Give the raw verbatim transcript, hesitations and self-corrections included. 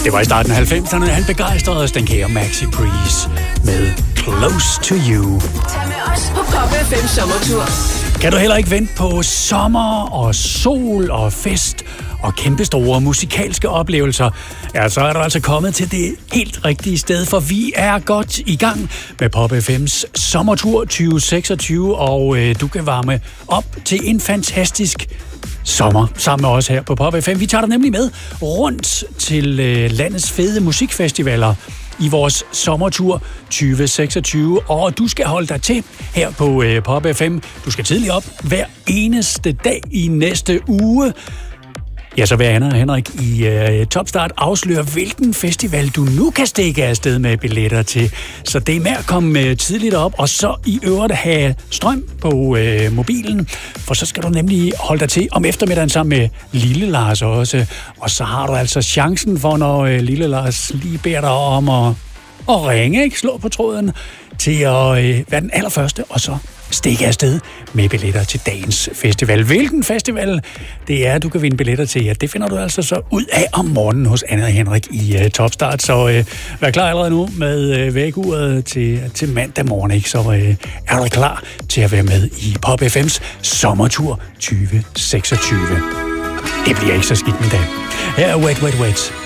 Det var i starten af halvfemserne, han begejstrede den kære Maxi Priest med Close to You. Tag med os på Pop F M sommertur. Kan du heller ikke vente på sommer og sol og fest og kæmpestore musikalske oplevelser, ja, så er du altså kommet til det helt rigtige sted, for vi er godt i gang med Pop F M's sommertur tyve seksogtyve, og øh, du kan varme op til en fantastisk sommer sammen med os her på Pop F M. Vi tager dig nemlig med rundt til øh, landets fede musikfestivaler i vores sommertur tyve seksogtyve, og du skal holde dig til her på øh, Pop F M. Du skal tidligt op hver eneste dag i næste uge. Ja, så vil Anna og Henrik i øh, Topstart afsløre, hvilken festival du nu kan stikke afsted med billetter til. Så det er med at komme øh, tidligt op, og så i øvrigt have strøm på øh, mobilen, for så skal du nemlig holde dig til om eftermiddagen sammen med Lille Lars også. Og så har du altså chancen for, når øh, Lille Lars lige beder dig om at, at ringe, ikke? Slå på tråden, til at øh, være den allerførste, og så stikke afsted med billetter til dagens festival. Hvilken festival det er, du kan vinde billetter til, ja, det finder du altså så ud af om morgenen hos Anna og Henrik i uh, Topstart. Så uh, vær klar allerede nu med uh, vækkeuret til, til mandag morgen, ikke? Så uh, er du klar til at være med i Pop F M's sommertur tyve seksogtyve. Det bliver ikke så skidt en dag. Her er Wait, Wait, Wait